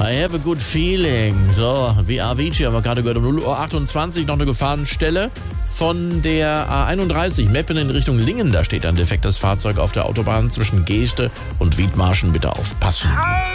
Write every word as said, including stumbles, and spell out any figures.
I have a good feeling. So, wie Avicii haben wir gerade gehört. Um null Uhr achtundzwanzig noch eine Gefahrenstelle von der A einunddreißig Meppen in Richtung Lingen. Da steht ein defektes Fahrzeug auf der Autobahn zwischen Geeste und Wiedmarschen. Bitte aufpassen.